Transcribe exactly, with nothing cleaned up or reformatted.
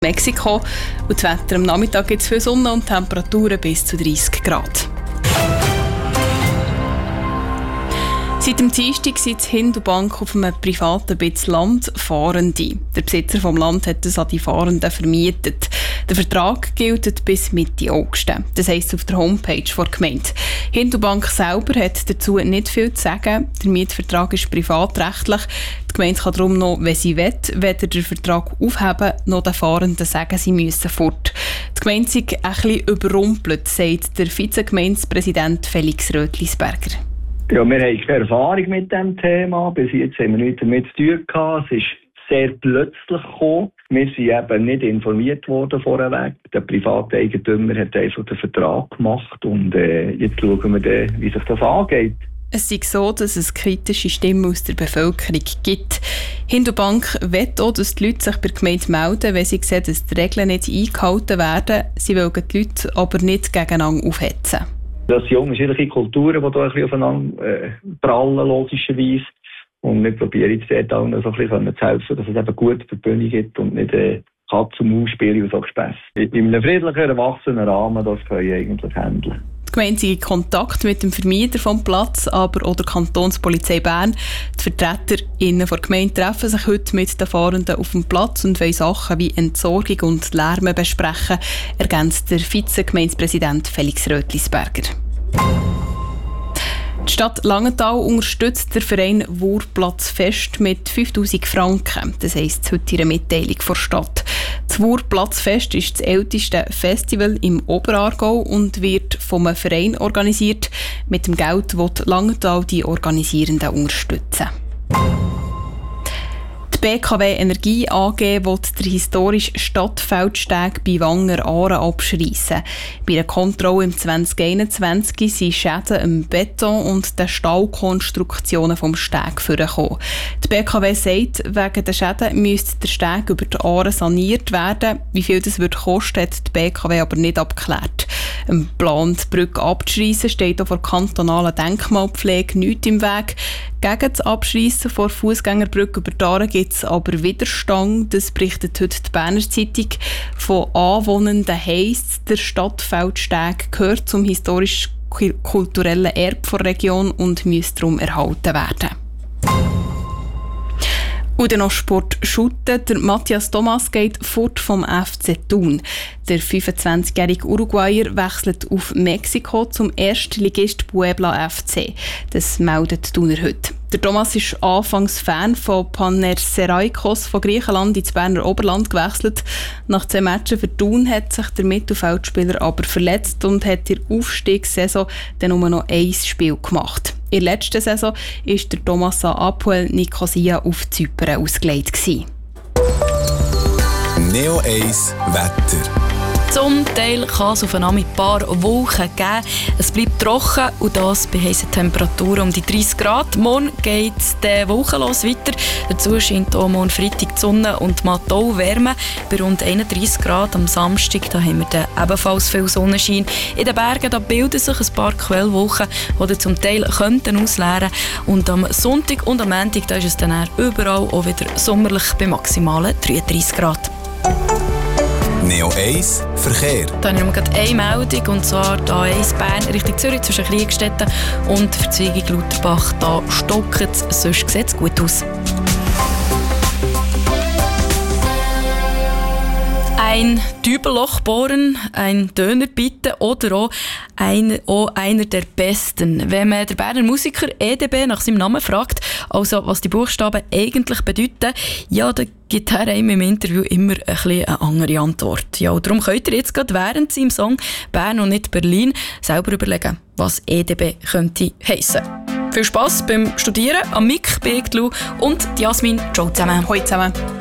Mexiko. Und das Wetter am Nachmittag gibt es viel Sonne und Temperaturen bis zu dreißig Grad. Seit dem Dienstag sind in Hindelbank auf einem privaten Stück Land Fahrende. Der Besitzer des Landes hat es an die Fahrenden vermietet. Der Vertrag gilt bis Mitte August. Das heisst auf der Homepage der Gemeinde. Hindelbank selber hat dazu nicht viel zu sagen. Der Mietvertrag ist privatrechtlich. Die Gemeinde kann darum noch, wenn sie will, weder den Vertrag aufheben, noch den Fahrenden sagen, sie müssen fort. Die Gemeinde sei ein bisschen überrumpelt, sagt der Vizegemeindepräsident Felix Rötlisberger. Ja, wir haben keine Erfahrung mit diesem Thema. Bis jetzt haben wir nichts damit zu tun gehabt. Es ist sehr plötzlich gekommen. Wir sind eben nicht informiert worden vorweg. Der private Eigentümer hat einfach den Vertrag gemacht und äh, jetzt schauen wir dann, wie sich das angeht. Es ist so, dass es kritische Stimmen aus der Bevölkerung gibt. Hindelbank will auch, dass die Leute sich bei der Gemeinde melden, wenn sie sehen, dass die Regeln nicht eingehalten werden. Sie wollen die Leute aber nicht gegeneinander aufhetzen. Das sind unterschiedliche Kulturen, die hier ein bisschen aufeinander äh, prallen, logischerweise. Und wir probieren jetzt dort auch noch so ein bisschen zu helfen, dass es eben gut für die Bühne gibt und nicht äh, Katz- und Maus-Spiele und so Gespässe. In einem friedlichen, erwachsenen Rahmen, das können wir eigentlich handeln. Die Gemeinde ist in Kontakt mit dem Vermieter vom Platz, aber auch der Kantonspolizei Bern. Die VertreterInnen der Gemeinde treffen sich heute mit den Fahrenden auf dem Platz und wollen Sachen wie Entsorgung und Lärm besprechen, ergänzt der Vizegemeindepräsident Felix Rötlisberger. Die Stadt Langenthal unterstützt den Verein Wurplatzfest mit fünftausend Franken. Das heisst heute in einer Mitteilung der Stadt. Das Wurplatzfest ist das älteste Festival im Oberaargau und wird vom Verein organisiert. Mit dem Geld will Langenthal die Organisierenden unterstützen. Die B K W Energie A G will den historischen Stadtfeldsteg bei Wanger-Aaren abschreissen. Bei einer Kontrolle im zwanzig einundzwanzig sind Schäden am Beton und den Stahlkonstruktionen vom Steg vorgekommen. Die B K W sagt, wegen der Schäden müsste der Steg über die Aare saniert werden. Wie viel das wird kosten, hat die B K W aber nicht abgeklärt. Im Plan, die Brücke abzuschreissen, steht auch vor kantonaler Denkmalpflege nichts im Weg. Gegen das Abschreissen der Fußgängerbrücke über die Aare gibt es aber Widerstand. Das berichtet heute die Berner Zeitung. Von Anwohnenden heisst, der Stadtfeldsteg gehört zum historisch-kulturellen Erbe der Region und müsste darum erhalten werden. Und dann noch Sport shooten. Der Matthias Thomas geht fort vom F C Thun. Der fünfundzwanzigjährige Uruguayer wechselt auf Mexiko zum Erstligist Puebla F C. Das meldet Thuner heute. Der Thomas ist anfangs Fan von Panathinaikos von Griechenland ins Berner Oberland gewechselt. Nach zwei Matchen für Thun hat sich der Mittelfeldspieler aber verletzt und hat in der Aufstiegssaison dann nur noch ein Spiel gemacht. In der letzten Saison war der Thomas an Apoel Nicosia auf Zypern ausgelegt. Neo eins Wetter. Zum Teil kann es auf ein paar Wolken geben. Es bleibt trocken und das bei heißen Temperaturen um die dreißig Grad. Morgen geht es wolkenlos weiter. Dazu scheint auch morgen Freitag die Sonne und mal auch Wärme. Bei rund einunddreißig Grad am Samstag da haben wir dann ebenfalls viel Sonnenschein. In den Bergen da bilden sich ein paar Quellwolken, die zum Teil könnten ausleeren. Und am Sonntag und am Montag da ist es dann überall auch wieder sommerlich bei maximalen dreiunddreißig Grad. Neo eins Verkehr. Da haben wir noch eine Meldung, und zwar die A eins Bern Richtung Zürich zwischen Kriegstetten und Verzweigung Lauterbach. Da stockt es, sonst sieht es gut aus. Ein Dübelloch bohren, ein Döner bieten oder auch, ein, auch einer der besten. Wenn man den Berner Musiker E D B nach seinem Namen fragt, also was die Buchstaben eigentlich bedeuten, ja, dann gibt er einem im Interview immer ein bisschen eine andere Antwort. Ja, und darum könnt ihr jetzt gerade während seinem Song «Bern und nicht Berlin» selber überlegen, was E D B könnte heissen. Viel Spass beim Studieren am Mick Beglu und Jasmin. Ciao zusammen. Hallo zusammen.